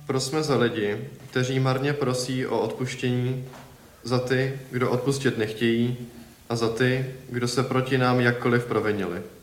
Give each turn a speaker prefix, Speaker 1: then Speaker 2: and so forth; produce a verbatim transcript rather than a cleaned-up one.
Speaker 1: Prosme za lidi, kteří marně prosí o odpuštění, za ty, kdo odpustit nechtějí, a za ty, kdo se proti nám jakkoliv provinili.